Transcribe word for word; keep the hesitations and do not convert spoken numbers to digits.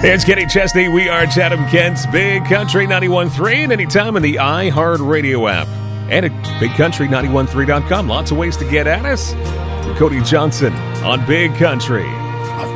It's Kenny Chesney. We are Chatham Kent's Big Country ninety-one point three, and anytime in the iHeartRadio app. And at big country nine one three dot com. Lots of ways to get at us. Cody Johnson on Big Country.